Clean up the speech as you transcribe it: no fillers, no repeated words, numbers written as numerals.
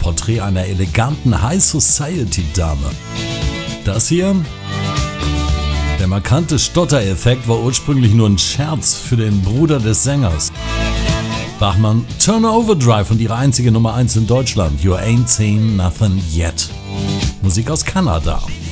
Porträt einer eleganten High-Society-Dame. Das hier? Der markante Stottereffekt war ursprünglich nur ein Scherz für den Bruder des Sängers. Bachmann, Turner Overdrive und ihre einzige Nummer 1 in Deutschland, You Ain't Seen Nothing Yet. Musik aus Kanada.